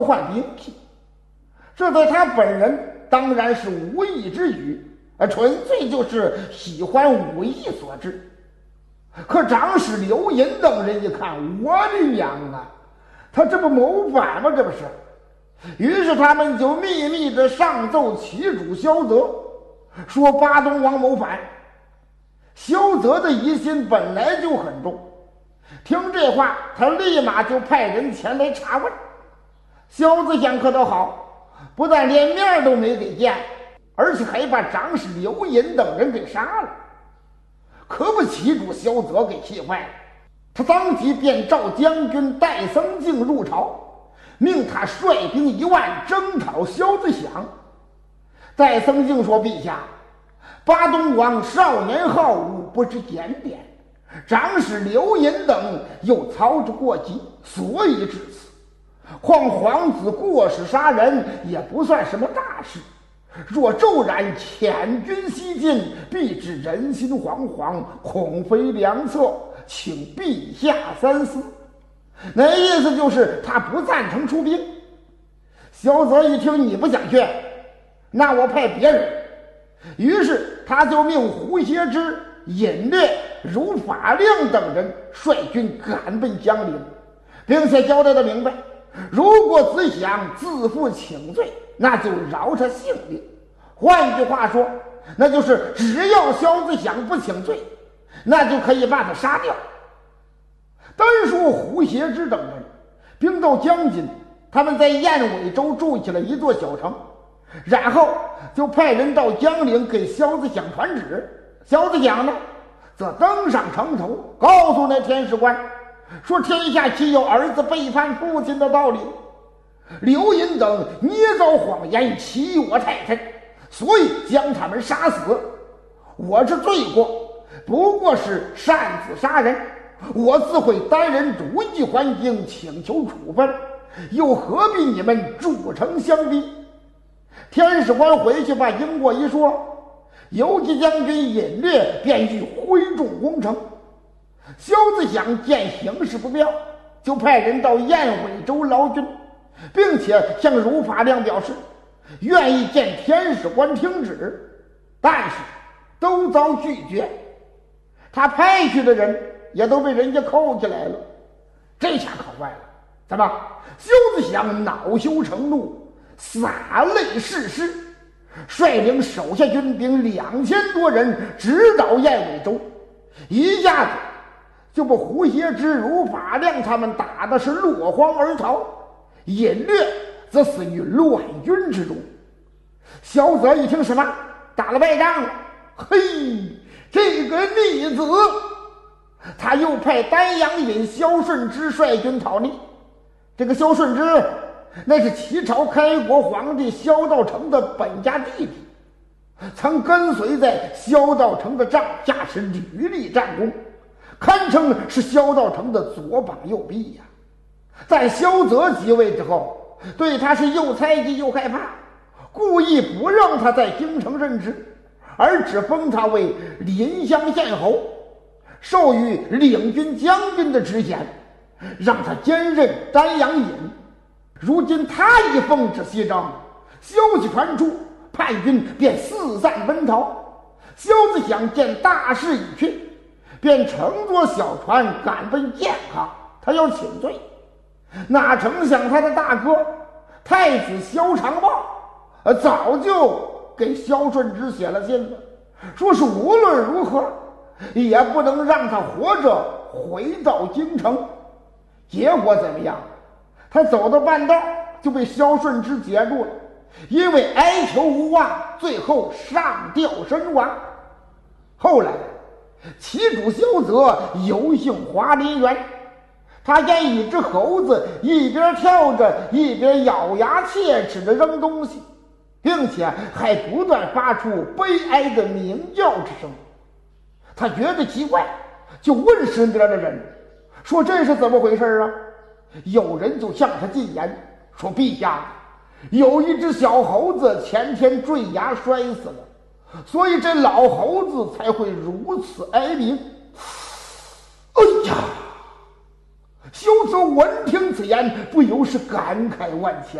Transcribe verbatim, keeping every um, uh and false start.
换兵器，这在他本人当然是无意之举，而纯粹就是喜欢武艺所致。可长史刘寅等人一看，我的娘啊，他这不谋反吗？这不是。于是他们就秘密的上奏齐主萧泽，说巴东王谋反。萧泽的疑心本来就很重，听这话，他立马就派人前来查问。萧子想可倒好，不但连面都没给见，而且还把长史刘寅等人给杀了。可把齐主萧泽给气坏了，他当即便召将军戴僧敬入朝，命他率兵一万征讨萧子响。戴僧敬说：“陛下，巴东王少年好武，不知检点，长史刘寅等又操之过急，所以至此。况皇子过失杀人，也不算什么大事。若骤然遣军西进，必致人心惶惶，恐非良策，请陛下三思。”那意思就是他不赞成出兵。萧泽一听你不想劝，那我派别人。于是他就命胡协之、尹烈、如法亮等人率军赶奔江陵，并且交代的明白，如果子想自负请罪，那就饶他性命。换句话说，那就是只要萧子想不请罪，那就可以把他杀掉。单说胡协之等人兵到江津，他们在燕尾州筑起了一座小城，然后就派人到江陵给萧子想传旨。萧子想呢，则登上城头，告诉那天使官说：“天下岂有儿子背叛父亲的道理？刘寅等捏造谎言，欺我太甚，所以将他们杀死。我这罪过不过是擅自杀人，我自会担任主意还京，请求处分，又何必你们筑城相逼？”天使官回去把经过一说，游击将军尹烈便欲挥重攻城。萧子想见形势不妙，就派人到燕尾州劳军，并且向如法亮表示愿意见天使官听旨，但是都遭拒绝。他派去的人也都被人家扣起来了。这下可坏了，怎么？萧子想恼羞成怒，洒泪誓师，率领手下军兵两千多人直捣燕尾州，一下子就把胡协之、如法亮他们打的是落荒而逃，尹烈则死于乱军之中。萧泽一听什么打了败仗了，嘿，这个逆子！他又派丹阳尹萧顺之率军讨逆。这个萧顺之那是齐朝开国皇帝萧道成的本家弟弟，曾跟随在萧道成的帐下是屡立战功，堪称是萧道成的左膀右臂呀。在萧泽即位之后，对他是又猜忌又害怕，故意不让他在京城任职，而只封他为临湘县侯，授予领军将军的职衔，让他兼任丹阳尹。如今他一奉旨西征，消息传出，叛军便四散奔逃。萧子想见大势已去，便乘坐小船赶奔建康，他要请罪。哪成想他的大哥太子萧长茂呃，早就给萧顺之写了信了，说是无论如何也不能让他活着回到京城。结果怎么样？他走到半道就被萧顺之截住了，因为哀求无望，最后上吊身亡。后来齐主萧泽游幸华林园，他见一只猴子一边跳着一边咬牙切齿地扔东西，并且还不断发出悲哀的鸣叫之声。他觉得奇怪，就问身边的人说：“这是怎么回事啊？”有人就向他进言说：“陛下，有一只小猴子前天坠崖摔死了，所以这老猴子才会如此哀鸣。”哎呀！ 修则闻听此言，不由是感慨万千。